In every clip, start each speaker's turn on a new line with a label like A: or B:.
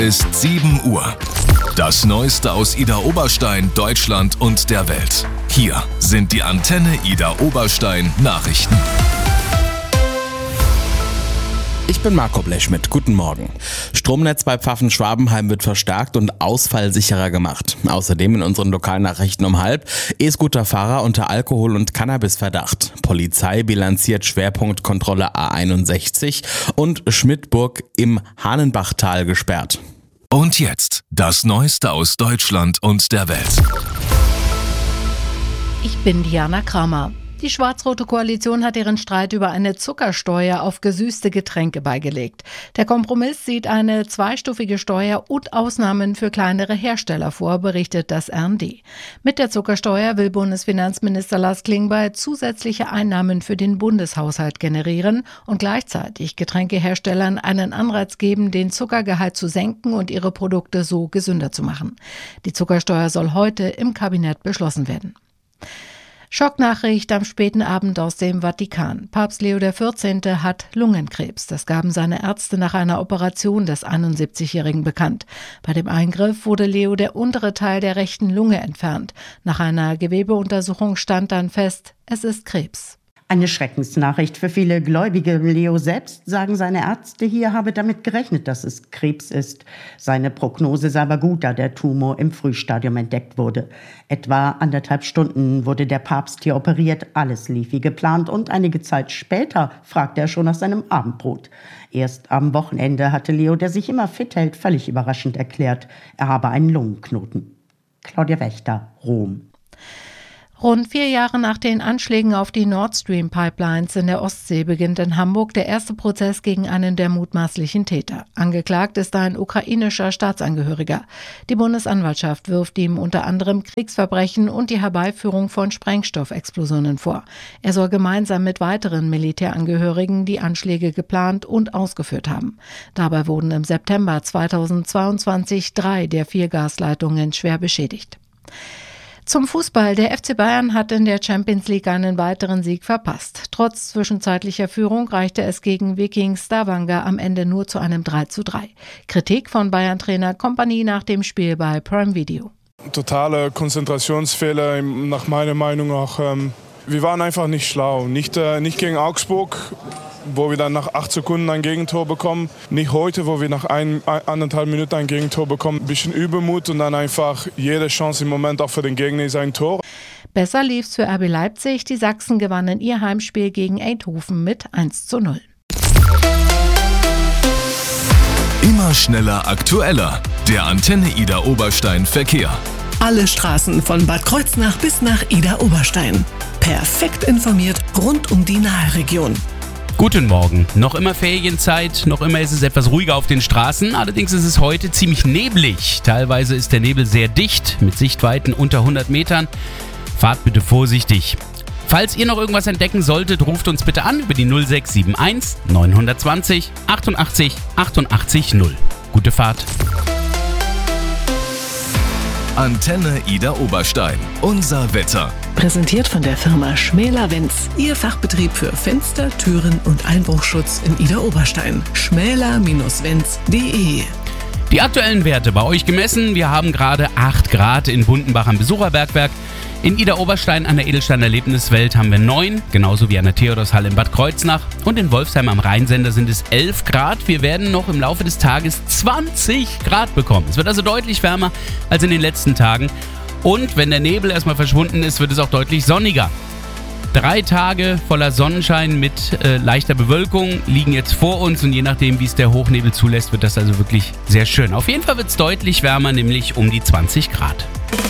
A: Ist 7 Uhr. Das Neueste aus Idar Oberstein, Deutschland und der Welt. Hier sind die Antenne Idar Oberstein Nachrichten.
B: Ich bin Marco Blechschmidt. Guten Morgen. Stromnetz bei Pfaffen-Schwabenheim wird verstärkt und ausfallsicherer gemacht. Außerdem in unseren Lokalnachrichten um 12:30 E-Scooter-Fahrer unter Alkohol- und Cannabisverdacht. Polizei bilanziert Schwerpunktkontrolle A61 und Schmidtburg im Hahnenbachtal gesperrt.
A: Und jetzt das Neueste aus Deutschland und der Welt.
C: Ich bin Diana Kramer. Die schwarz-rote Koalition hat ihren Streit über eine Zuckersteuer auf gesüßte Getränke beigelegt. Der Kompromiss sieht eine zweistufige Steuer und Ausnahmen für kleinere Hersteller vor, berichtet das RND. Mit der Zuckersteuer will Bundesfinanzminister Lars Klingbeil zusätzliche Einnahmen für den Bundeshaushalt generieren und gleichzeitig Getränkeherstellern einen Anreiz geben, den Zuckergehalt zu senken und ihre Produkte so gesünder zu machen. Die Zuckersteuer soll heute im Kabinett beschlossen werden. Schocknachricht am späten Abend aus dem Vatikan. Papst Leo XIV. Hat Lungenkrebs. Das gaben seine Ärzte nach einer Operation des 71-Jährigen bekannt. Bei dem Eingriff wurde Leo der untere Teil der rechten Lunge entfernt. Nach einer Gewebeuntersuchung stand dann fest, es ist Krebs.
D: Eine Schreckensnachricht für viele Gläubige. Leo selbst, sagen seine Ärzte hier, habe damit gerechnet, dass es Krebs ist. Seine Prognose sei aber gut, da der Tumor im Frühstadium entdeckt wurde. Etwa 1,5 Stunden wurde der Papst hier operiert. Alles lief wie geplant und einige Zeit später fragte er schon nach seinem Abendbrot. Erst am Wochenende hatte Leo, der sich immer fit hält, völlig überraschend erklärt, er habe einen Lungenknoten. Claudia Wächter, Rom.
C: Rund 4 Jahre nach den Anschlägen auf die Nord Stream Pipelines in der Ostsee beginnt in Hamburg der erste Prozess gegen einen der mutmaßlichen Täter. Angeklagt ist ein ukrainischer Staatsangehöriger. Die Bundesanwaltschaft wirft ihm unter anderem Kriegsverbrechen und die Herbeiführung von Sprengstoffexplosionen vor. Er soll gemeinsam mit weiteren Militärangehörigen die Anschläge geplant und ausgeführt haben. Dabei wurden im September 2022 3 der 4 Gasleitungen schwer beschädigt. Zum Fußball. Der FC Bayern hat in der Champions League einen weiteren Sieg verpasst. Trotz zwischenzeitlicher Führung reichte es gegen Viking Stavanger am Ende nur zu einem 3:3. Kritik von Bayern-Trainer Kompany nach dem Spiel bei Prime Video.
E: Totale Konzentrationsfehler, nach meiner Meinung auch. Wir waren einfach nicht schlau. Nicht gegen Augsburg, wo wir dann nach 8 Sekunden ein Gegentor bekommen. Nicht heute, wo wir nach 1,5 Minuten ein Gegentor bekommen. Ein bisschen Übermut und dann einfach jede Chance im Moment auch für den Gegner ist ein Tor.
C: Besser lief's für RB Leipzig. Die Sachsen gewannen ihr Heimspiel gegen Eindhoven mit 1:0.
A: Immer schneller, aktueller. Der Antenne Idar Oberstein Verkehr.
F: Alle Straßen von Bad Kreuznach bis nach Idar Oberstein. Perfekt informiert rund um die Nahregion.
G: Guten Morgen. Noch immer Ferienzeit, noch immer ist es etwas ruhiger auf den Straßen. Allerdings ist es heute ziemlich neblig. Teilweise ist der Nebel sehr dicht, mit Sichtweiten unter 100 Metern. Fahrt bitte vorsichtig. Falls ihr noch irgendwas entdecken solltet, ruft uns bitte an über die 0671 920 88 88 0. Gute Fahrt.
A: Antenne Idar Oberstein. Unser Wetter.
F: Präsentiert von der Firma Schmäler-Wenz. Ihr Fachbetrieb für Fenster, Türen und Einbruchschutz in Idar Oberstein. schmäler-wenz.de.
G: Die aktuellen Werte bei euch gemessen. Wir haben gerade 8 Grad in Bundenbach am Besucherbergwerk. In Idar Oberstein an der Edelstein Erlebniswelt haben wir 9, genauso wie an der Theodorshalle in Bad Kreuznach. Und in Wolfsheim am Rheinsender sind es 11 Grad. Wir werden noch im Laufe des Tages 20 Grad bekommen. Es wird also deutlich wärmer als in den letzten Tagen. Und wenn der Nebel erstmal verschwunden ist, wird es auch deutlich sonniger. 3 Tage voller Sonnenschein mit leichter Bewölkung liegen jetzt vor uns und je nachdem, wie es der Hochnebel zulässt, wird das also wirklich sehr schön. Auf jeden Fall wird es deutlich wärmer, nämlich um die 20 Grad.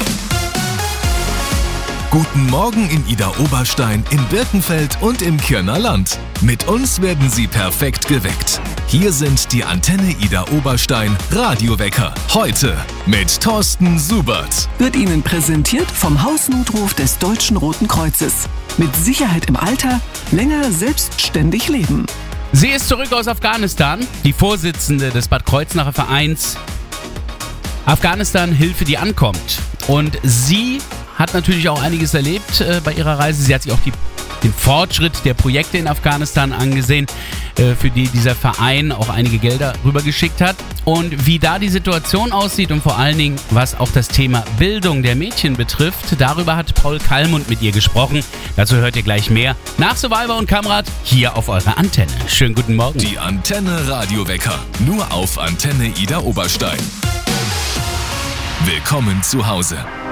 A: Guten Morgen in Idar Oberstein, in Birkenfeld und im Kirner Land. Mit uns werden Sie perfekt geweckt. Hier sind die Antenne Idar Oberstein Radiowecker. Heute mit Thorsten Subert.
F: Wird Ihnen präsentiert vom Hausnotruf des Deutschen Roten Kreuzes. Mit Sicherheit im Alter, länger selbstständig leben.
G: Sie ist zurück aus Afghanistan, die Vorsitzende des Bad Kreuznacher Vereins Afghanistan Hilfe, die ankommt. Und sie hat natürlich auch einiges erlebt bei ihrer Reise. Sie hat sich auch die den Fortschritt der Projekte in Afghanistan angesehen, für die dieser Verein auch einige Gelder rübergeschickt hat. Und wie da die Situation aussieht und vor allen Dingen, was auch das Thema Bildung der Mädchen betrifft, darüber hat Paul Kallmund mit ihr gesprochen. Dazu hört ihr gleich mehr nach Survivor und Kamerad hier auf eurer Antenne. Schönen guten Morgen.
A: Die Antenne Radiowecker, nur auf Antenne Idar Oberstein. Willkommen zu Hause.